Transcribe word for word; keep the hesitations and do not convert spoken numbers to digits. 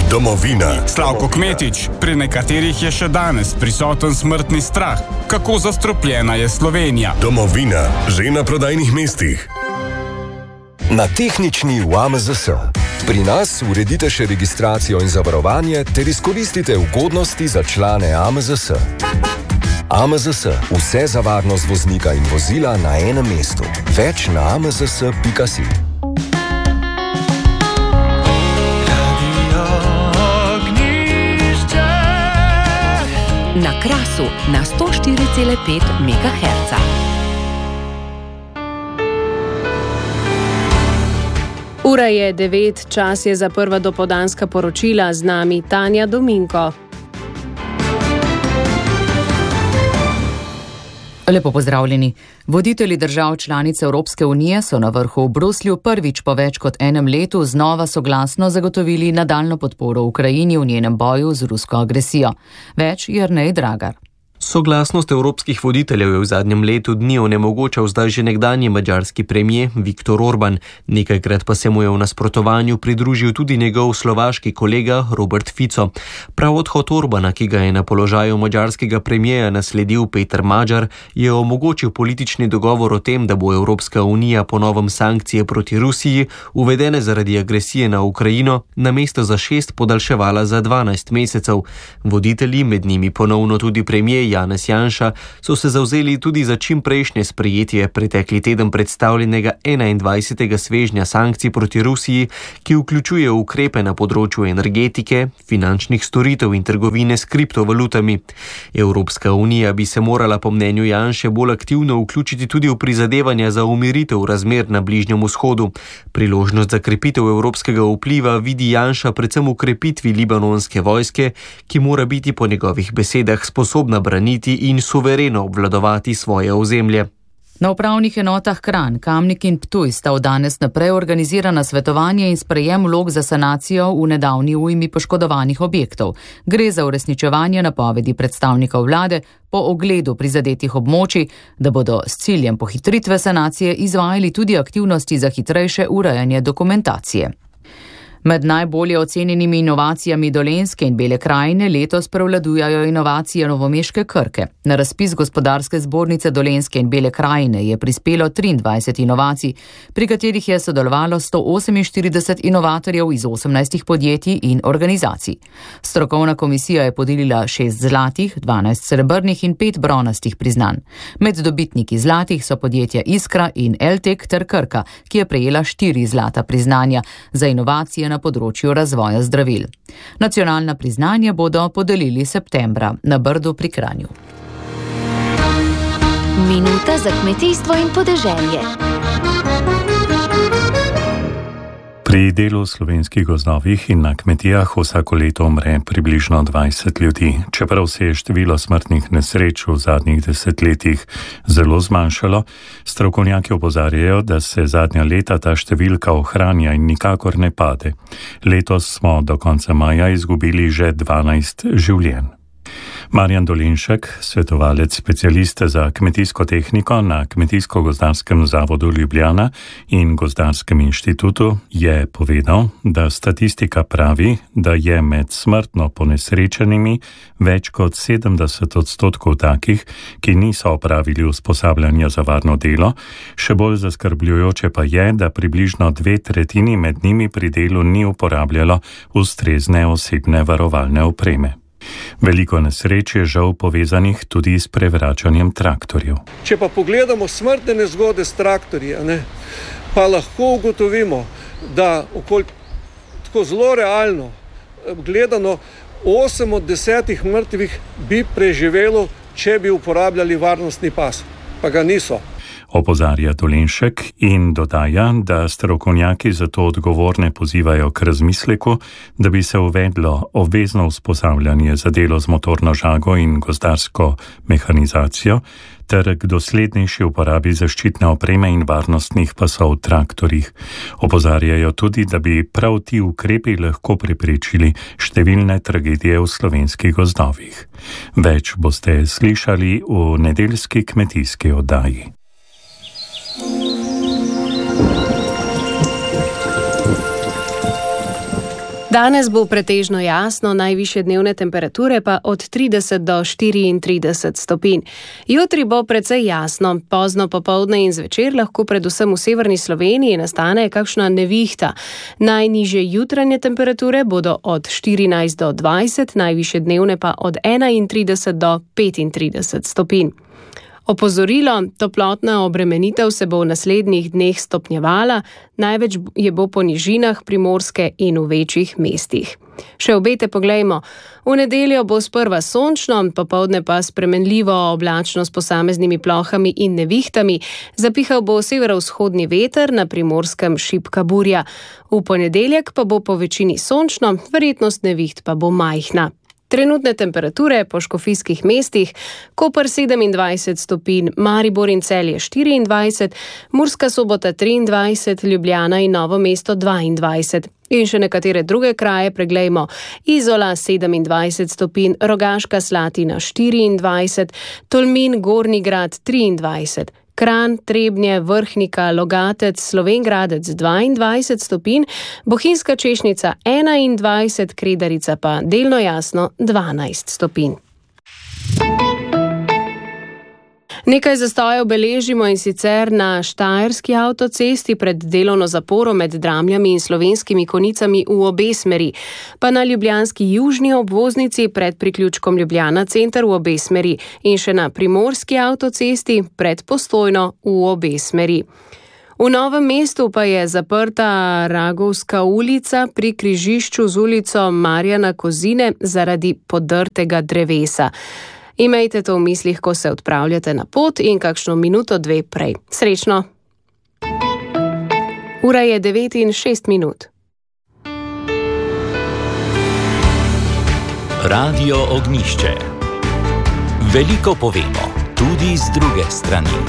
Domovina. Slavko Kmetič, pri nekaterih je še danes prisoten smrtni strah. Kako zastrupljena je Slovenija? Domovina, že na prodajnih mestih. Na tehnični v A M Z S. Pri nas uredite še registracijo in zavarovanje ter izkoristite ugodnosti za člane A M Z S. A M Z S. Vse za varnost voznika in vozila na enem mestu. Več na a m z s pika si. Na Krasu na sto štiri cela pet megaherca. Ura je devet, čas je za prva dopoldanska poročila, z nami Tanja Dominko. Lepo pozdravljeni. Voditelji držav članic Evropske unije so na vrhu v Bruslju prvič po več kot enem letu znova soglasno zagotovili nadaljnjo podporo Ukrajini v njenem boju z rusko agresijo. Več Jernej Dragar. Soglasnost evropskih voditeljev je v zadnjem letu dni onemogočal zdaj že nekdanji madžarski premier Viktor Orban, nekajkrat pa se mu je v nasprotovanju pridružil tudi njegov slovaški kolega Robert Fico. Prav odhod Orbana, ki ga je na položaju madžarskega premierja nasledil Peter Magyar, je omogočil politični dogovor o tem, da bo Evropska unija po novem sankcije proti Rusiji, uvedene zaradi agresije na Ukrajino, namesto za šest podaljševala za dvanajst mesecev. Voditelji, med njimi ponovno tudi premier Janez Janša, so se zavzeli tudi za čim prejšnje sprejetje pretekli teden predstavljenega enaindvajsetega svežnja sankcij proti Rusiji, ki vključuje ukrepe na področju energetike, finančnih storitev in trgovine s kriptovalutami. Evropska unija bi se morala po mnenju Janše bolj aktivno vključiti tudi v prizadevanja za umiritev razmer na Bližnjem vzhodu. Priložnost za krepitev evropskega vpliva vidi Janša predvsem v krepitvi libanonske vojske, ki mora biti po njegovih besedah sposobna braniti in suvereno obvladovati svoje ozemlje. Na upravnih enotah Kranj, Kamnik in Ptuj sta od danes naprej organizirana svetovanje in sprejem vlog za sanacijo v nedavni ujmi poškodovanih objektov. Gre za uresničevanje napovedi predstavnikov vlade po ogledu prizadetih območij, da bodo s ciljem pohitritve sanacije izvajali tudi aktivnosti za hitrejše urejanje dokumentacije. Med najbolje ocenjenimi inovacijami Dolenjske in Bele krajine letos prevladujajo inovacije novomeške Krke. Na razpis Gospodarske zbornice Dolenjske in Bele krajine je prispelo triindvajset inovacij, pri katerih je sodelovalo sto oseminštirideset inovatorjev iz osemnajstih podjetij in organizacij. Strokovna komisija je podelila šest zlatih, dvanajst srebrnih in pet bronastih priznanj. Med dobitniki zlatih so podjetja Iskra in Eltek ter Krka, ki je prejela štiri zlata priznanja za inovacije na področju razvoja zdravil. Nacionalna priznanja bodo podelili septembra na Brdu pri Kranju. Minuta za kmetijstvo in podeželje. Pri delu v slovenskih gozdovih in na kmetijah vsako leto umre približno dvajset ljudi. Čeprav se je število smrtnih nesreč v zadnjih desetletjih zelo zmanjšalo, strokovnjaki opozarjajo, da se zadnja leta ta številka ohranja in nikakor ne pade. Letos smo do konca maja izgubili že dvanajst življenj. Marjan Dolinšek, svetovalec specialista za kmetijsko tehniko na Kmetijsko-gozdarskem zavodu Ljubljana in Gozdarskem inštitutu, je povedal, da statistika pravi, da je med smrtno ponesrečenimi več kot sedemdeset odstotkov takih, ki niso opravili usposabljanja za varno delo. Še bolj zaskrbljujoče pa je, da približno dve tretjini med njimi pri delu ni uporabljalo ustrezne osebne varovalne opreme. Veliko nesreč je žal povezanih tudi s prevračanjem traktorjev. Če pa pogledamo smrtne nezgode s traktorji, ne, pa lahko ugotovimo, da okoli tako zelo realno gledano osem od desetih mrtvih bi preživelo, če bi uporabljali varnostni pas, pa ga niso. Opozarja Dolinšek in dodaja, da strokovnjaki zato odgovorne pozivajo k razmisleku, da bi se uvedlo obvezno usposabljanje za delo z motorno žago in gozdarsko mehanizacijo ter k doslednejši uporabi zaščitne opreme in varnostnih pasov v traktorjih. Opozarjajo tudi, da bi prav ti ukrepi lahko preprečili številne tragedije v slovenskih gozdovih. Več boste slišali v nedeljski kmetijski oddaji. Danes bo pretežno jasno, najvišje dnevne temperature pa od trideset do štiriintrideset stopinj. Jutri bo precej jasno, pozno popoldne in zvečer lahko predvsem v severni Sloveniji nastane kakšna nevihta. Najnižje jutranje temperature bodo od štirinajst do dvajset, najvišje dnevne pa od enaintrideset do petintrideset stopinj. Opozorilo, toplotna obremenitev se bo v naslednjih dneh stopnjevala, največ je bo po nižinah Primorske in v večjih mestih. Še obete poglejmo. V nedeljo bo sprva sončno, popoldne pa spremenljivo oblačno s posameznimi plohami in nevihtami. Zapihal bo severovzhodni veter, na Primorskem šibka burja. V ponedeljek pa bo po večini sončno, verjetnost neviht pa bo majhna. Trenutne temperature po škofijskih mestih: Koper sedemindvajset stopinj, Maribor in Celje štiriindvajset, Murska Sobota triindvajset, Ljubljana in Novo mesto dvaindvajset. In še nekatere druge kraje preglejmo: Izola sedemindvajset stopinj, Rogaška Slatina štiriindvajset, Tolmin, Gornji Grad triindvajset, Kranj, Trebnje, Vrhnika, Logatec, Slovenj Gradec dvaindvajset stopinj, Bohinjska Češnica enaindvajset, Kredarica pa delno jasno dvanajst stopinj. Nekaj zastojev beležimo, in sicer na Štajerski avtocesti pred delovno zaporo med Dramljami in Slovenskimi Konjicami v obe smeri, pa na ljubljanski južni obvoznici pred priključkom Ljubljana center v obe smeri in še na Primorski avtocesti pred Postojno v obe smeri. V Novem mestu pa je zaprta Ragovska ulica pri križišču z ulico Marjana Kozine zaradi podrtega drevesa. Imejte to v mislih, ko se odpravljate na pot in kakšno minuto, dve prej. Srečno! Ura je devet in šest minut. Radio Ognjišče. Veliko povemo, tudi z druge strani.